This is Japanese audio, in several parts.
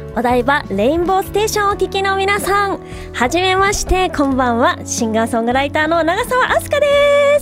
お台場レインボーステーションをお聞きの皆さん、はじめまして、こんばんは。シンガーソングライターの長澤明日香です。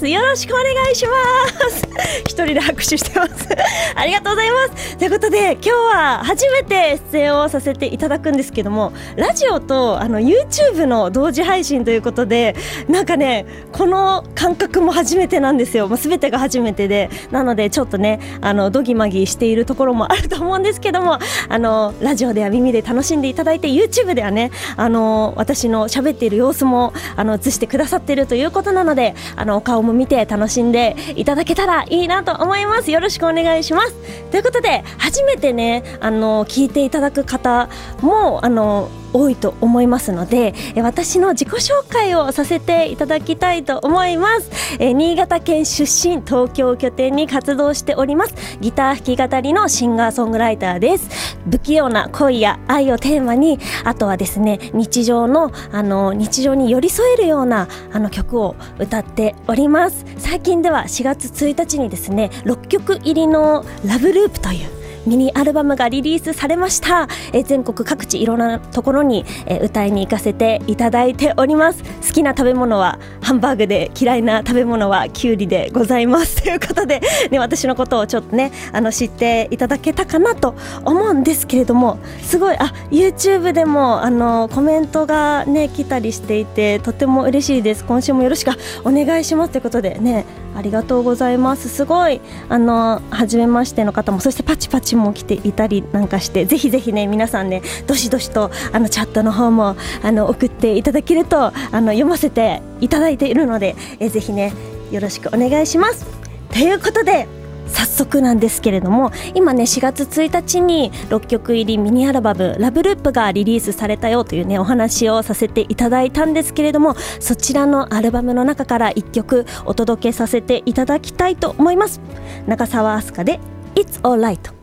よろしくお願いします一人で拍手してますありがとうございます。ということで今日は初めて出演をさせていただくんですけども、ラジオとYouTube の同時配信ということで、なんかね、この感覚も初めてなんですよ。全てが初めてで、なのでちょっとね、ドギマギしているところもあると思うんですけども、ラジオでは耳で楽しんでいただいて、 YouTube ではね、私の喋っている様子も映してくださっているということなので、お顔も見て楽しんでいただけたらいいなと思います。よろしくお願いします。ということで、初めてね、聞いていただく方も多いと思いますので、私の自己紹介をさせていただきたいと思います。新潟県出身、東京拠点に活動しておりますギター弾き語りのシンガーソングライターです。不器用な恋や愛をテーマに、あとはですね、日常に寄り添えるような曲を歌っております。最近では4月1日にですね、6曲入りのラブループというミニアルバムがリリースされました。全国各地いろんなところに歌いに行かせていただいております。好きな食べ物はハンバーグで、嫌いな食べ物はキュウリでございますということで、ね、私のことをちょっとね、知っていただけたかなと思うんですけれども、すごいYouTube でもコメントがね来たりしていて、とても嬉しいです。今週もよろしくお願いしますということでね、ありがとうございます。すごい初めましての方も、そしてパチパチも来ていたりなんかして、ぜひぜひね、皆さんね、どしどしとチャットの方も送っていただけると読ませていただいているので、ぜひね、よろしくお願いします。ということで、早速なんですけれども、今ね、4月1日に6曲入りミニアルバムラブループがリリースされたよというね、お話をさせていただいたんですけれども、そちらのアルバムの中から1曲お届けさせていただきたいと思います。長澤明日香で It's Alright。